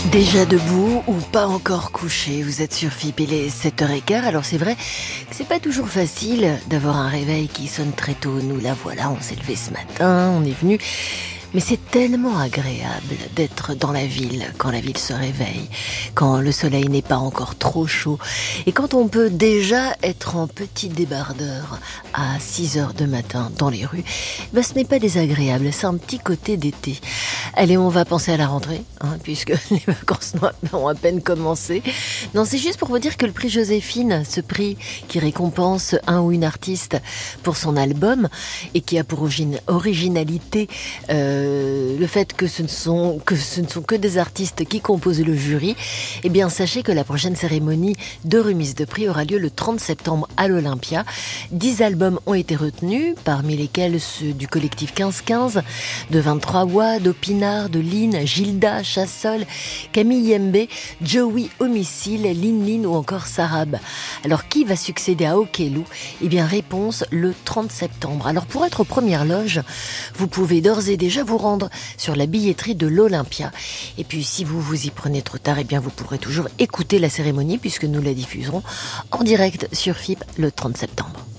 Déjà debout ou pas encore couché, vous êtes sur FIP, il est 7h15. Alors c'est vrai que c'est pas toujours facile d'avoir un réveil qui sonne très tôt. Nous là voilà, on s'est levé ce matin, on est venu. Mais c'est tellement agréable d'être dans la ville quand la ville se réveille, quand le soleil n'est pas encore trop chaud et quand on peut déjà être en petit débardeur à 6h du matin dans les rues. Ce n'est pas désagréable, c'est un petit côté d'été. Allez, on va penser à la rentrée, puisque les vacances ont à peine commencé. Non, c'est juste pour vous dire que le prix Joséphine, ce prix qui récompense un ou une artiste pour son album et qui a pour originalité le fait que ce ne sont que des artistes qui composent le jury, eh bien sachez que la prochaine cérémonie de remise de prix aura lieu le 30 septembre à l'Olympia. 10 albums ont été retenus, parmi lesquels ceux du collectif 15-15, de 23 Wa, d'Opinard, de Lynn, Gilda, Chassol, Camille Yembe, Joey Homicile, Lin ou encore Sarab. Alors qui va succéder à Okelou ? Eh bien réponse le 30 septembre. Alors pour être aux premières loges, vous pouvez d'ores et déjà vous rendre sur la billetterie de l'Olympia. Et puis si vous vous y prenez trop tard, eh bien vous pourrez toujours écouter la cérémonie puisque nous la diffuserons en direct sur FIP le 30 septembre.